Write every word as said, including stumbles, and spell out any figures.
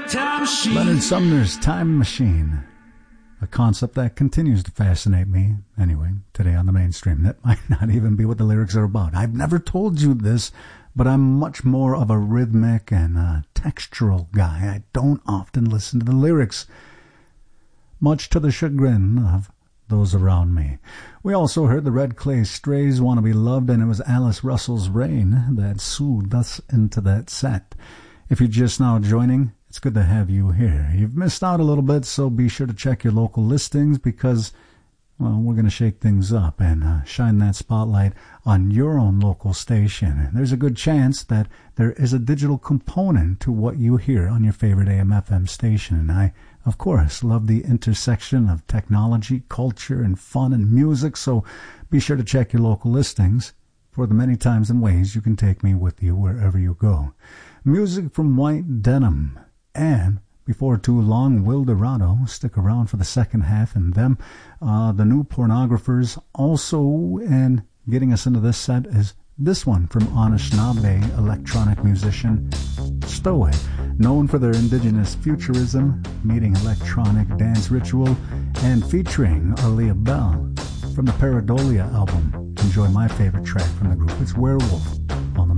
time machine. Leonard Sumner's Time Machine. A concept that continues to fascinate me, anyway, today on the mainstream. That might not even be what the lyrics are about. I've never told you this, but I'm much more of a rhythmic and uh, textural guy. I don't often listen to the lyrics, much to the chagrin of those around me. We also heard the Red Clay Strays, Wanna Be Loved, and it was Alice Russell's Rain that soothed us into that set. If you're just now joining, it's good to have you here. You've missed out a little bit, so be sure to check your local listings because, well, we're going to shake things up and uh, shine that spotlight on your own local station. And there's a good chance that there is a digital component to what you hear on your favorite A M F M station. And I, of course, love the intersection of technology, culture, and fun and music, so be sure to check your local listings for the many times and ways you can take me with you wherever you go. Music from White Denim, and before too long, Wildorado. Stick around for the second half, and them, uh, the New Pornographers. Also, and getting us into this set is this one from Anishinaabe electronic musician Stowaway, known for their indigenous futurism, meeting electronic dance ritual, and featuring Aaliyah Bell from the Paradolia album. Enjoy my favorite track from the group. It's Werewolf.